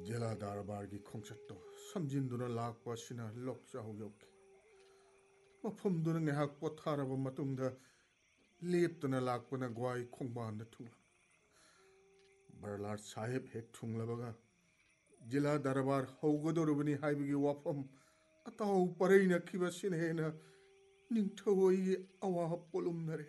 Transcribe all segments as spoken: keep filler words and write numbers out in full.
ꯖꯤꯂꯥ ꯗꯔꯕꯥꯔꯒꯤ ꯈꯣꯡꯆꯠꯇꯣ ꯁꯝꯖꯤꯟꯗꯨꯅ ꯂꯥꯛꯄꯁꯤꯅ ꯂꯣꯛꯆꯥꯎ ꯌꯧꯈꯤ꯫ ꯃꯐꯝꯗꯨꯅ ꯉꯥꯏꯍꯥꯛ ꯄꯣꯊꯥꯔꯕ ꯃꯇꯨꯡꯗ ꯂꯦꯞꯇꯅ ꯂꯥꯛꯄꯅ ꯒ꯭ꯋꯥꯏ ꯈꯣꯡꯕꯥꯟꯗ ꯊꯨꯡꯂꯛ꯫ ꯕꯔꯂꯥꯔ ꯁꯥꯍꯦꯕ ꯍꯦꯛ ꯊꯨꯡꯂꯕꯒ ꯖꯤꯂꯥ ꯗꯔꯕꯥꯔ ꯍꯧꯒꯗꯧꯔꯕꯅꯤ ꯍꯥꯏꯕꯒꯤ ꯋꯥꯐꯝ ꯑꯇꯥꯎ ꯄꯔꯩꯅꯈꯤꯕꯁꯤꯅ ꯍꯦꯟꯅ ꯅꯤꯡꯊꯧꯒꯤ ꯑꯋꯥ ꯄꯣꯠꯂꯨꯝꯅꯔꯦ꯫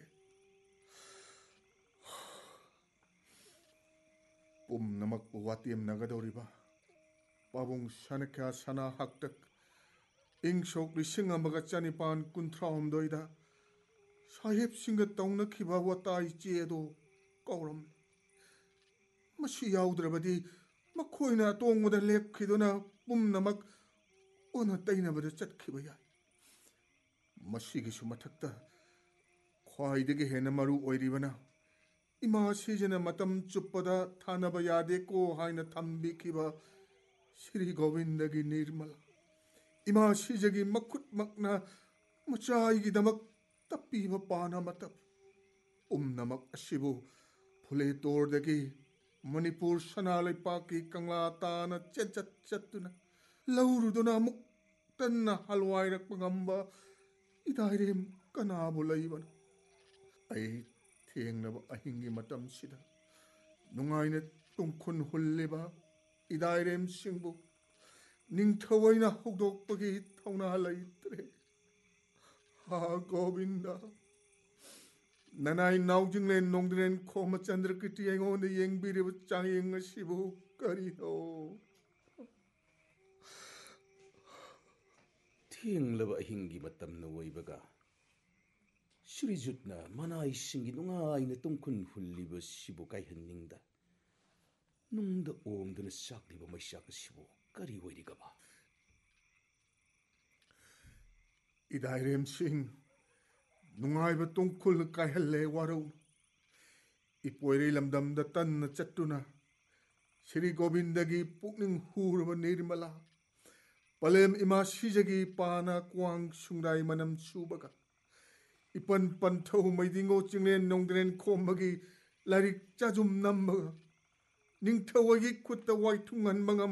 ꯄꯨꯝꯅꯃꯛꯄꯨ ꯋꯥꯇꯦꯝꯅꯒꯗꯧꯔꯤꯕ ꯄꯥꯕꯨꯡ ꯁꯅꯥꯈ꯭ꯌꯥ ꯁꯅꯥ ꯍꯥꯛꯇꯛ ꯏꯪ ꯁꯣꯛ ꯂꯤꯁꯤꯡ ꯑꯃꯒ ꯆꯅꯤꯄꯥꯟ ꯀꯨꯟꯊ꯭ꯔꯥꯍꯨꯝꯗꯣꯏꯗ ꯁꯥꯍꯦꯕꯁꯤꯡꯒ ꯇꯧꯅꯈꯤꯕ ꯋꯥꯇꯥꯏ ꯆꯦ ꯑꯗꯨ ꯀꯥꯎꯔꯝꯃꯤ꯫ ꯃꯁꯤ ꯌꯥꯎꯗ꯭ꯔꯕꯗꯤ ꯃꯈꯣꯏꯅ ꯑꯇꯣꯡꯕꯗ ꯂꯦꯞꯈꯤꯗꯨꯅ ꯄꯨꯝꯅꯃꯛ ꯑꯣꯟꯅ ꯇꯩꯅꯕꯗ ꯆꯠꯈꯤꯕ ꯌꯥꯏ꯫ ꯃꯁꯤꯒꯤꯁꯨ ꯃꯊꯛꯇ ꯈ꯭ꯋꯥꯏꯗꯒꯤ ꯍꯦꯟꯅ ꯃꯔꯨ ꯑꯣꯏꯔꯤꯕꯅ ꯏꯃꯥ ꯁꯤꯖꯅ ꯃꯇꯝ ꯆꯨꯞꯄꯗ ꯊꯥꯅꯕ ꯌꯥꯗꯦꯀꯣ ꯍꯥꯏꯅ ꯊꯝꯕꯤꯈꯤꯕ ꯁ꯭ꯔꯤ ꯒꯣꯕꯤꯟꯗꯒꯤ ꯅꯤꯔꯃꯂꯥ꯫ ꯏꯃꯥ ꯁꯤꯖꯒꯤ ꯃꯈꯨꯠꯃꯛꯅ ꯃꯆꯥꯏꯒꯤꯗꯃꯛ ꯇꯞꯄꯤꯕ ꯄꯥꯟ ꯑꯃꯇ ꯄꯨꯝꯅꯃꯛ ꯑꯁꯤꯕꯨ ꯐꯨꯂꯦ ꯇꯣꯔꯗꯒꯤ ꯃꯅꯤꯄꯨꯔ ꯁꯅꯥ ꯂꯩꯄꯥꯛꯀꯤ ꯀꯪꯂꯥ ꯇꯥꯅ ꯆꯦꯟꯆꯠ ꯆꯠꯇꯨꯅ ꯂꯧꯔꯨꯗꯨꯅ ꯑꯃꯨꯛ ꯇꯟꯅ ꯍꯜꯋꯥꯏꯔꯛꯄ ꯉꯝꯕ ꯏꯗꯥꯏꯔꯦꯝ ꯀꯅꯥꯕꯨ ꯂꯩꯕꯅꯣ? ꯑꯩ ꯊꯦꯡꯂꯕ ꯑꯍꯤꯡꯒꯤ ꯃꯇꯝꯁꯤꯗ ꯅꯨꯡꯉꯥꯏꯅ ꯇꯨꯡꯈꯨꯟ ꯍꯨꯜꯂꯤꯕ ꯏꯗꯥꯏꯔꯦꯝꯁꯤꯡꯕꯨ ꯅꯤꯡꯊꯧꯅ ꯍꯧꯗꯣꯛꯄꯒꯤ ꯊꯧꯅꯥ ꯂꯩꯇ꯭ꯔꯦ꯫ ꯍꯥ ꯒꯣꯕꯤꯟꯗ, ꯅꯅꯥꯏ ꯅꯥꯎꯖꯤꯡꯂꯦꯟ ꯅꯣꯡꯗ꯭ꯔꯦꯟ ꯈꯣꯝꯃ ꯆꯟꯗ꯭ꯔꯀꯤꯔꯇꯤ ꯑꯩꯉꯣꯟꯗ ꯌꯦꯡꯕꯤꯔꯤꯕ ꯆꯥꯡꯌꯦꯡ ꯑꯁꯤꯕꯨ ꯀꯔꯤꯅꯣ? ꯊꯦꯡꯂꯕ ꯑꯍꯤꯡꯒꯤ ꯃꯇꯝꯅ ꯑꯣꯏꯕꯒ ꯁ꯭ꯔꯤꯖꯨꯠꯅ ꯃꯅꯥꯏꯁꯤꯡꯒꯤ ꯅꯨꯡꯉꯥꯏꯅ ꯇꯨꯡꯈꯨꯟ ꯍꯨꯜꯂꯤꯕꯁꯤꯕꯨ ꯀꯥꯏꯍꯟꯅꯤꯡꯗ ꯅꯨꯡꯗ ꯑꯣꯝꯗꯨꯅ ꯆꯥꯛꯂꯤꯕ ꯃꯩꯆꯥꯛ ꯑꯁꯤꯕꯨ ꯀꯔꯤ ꯑꯣꯏꯔꯤꯒꯕ? ꯏꯗꯥꯏꯔꯦꯝꯁꯤꯡ, ꯅꯨꯡꯉꯥꯏꯕ ꯇꯨꯡꯈꯨꯜ ꯀꯥꯏꯍꯜꯂꯦ ꯋꯥꯔꯧꯅꯨ꯫ ꯏꯄꯣꯏꯔꯩ ꯂꯝꯗꯝꯗ ꯇꯟꯅ ꯆꯠꯇꯨꯅ ꯁ꯭ꯔꯤ ꯒꯣꯕꯤꯟꯗꯒꯤ ꯄꯨꯛꯅꯤꯡ ꯍꯨꯔꯕ ꯅꯤꯔꯃꯂꯥ, ꯄꯂꯦꯝ ꯏꯃꯥ ꯁꯤꯖꯒꯤ ꯄꯥꯅ ꯀ꯭ꯋꯥꯡ ꯁꯨꯡꯗꯥꯏ ꯃꯅꯝ ꯁꯨꯕꯒ ꯏꯄꯟ ꯄꯟꯊꯧ ꯃꯩꯗꯤꯡꯉꯣ ꯆꯤꯡꯂꯦꯟ ꯅꯣꯡꯗ꯭ꯔꯦꯟ ꯈꯣꯝꯕꯒꯤ ꯂꯥꯏꯔꯤꯛ ꯆꯥꯖꯨꯝ ꯅꯝꯕꯒ ꯅꯤꯡꯊꯧꯒꯤ ꯈꯨꯠꯇ ꯋꯥꯏꯊꯨꯡꯍꯟꯕ ꯉꯝ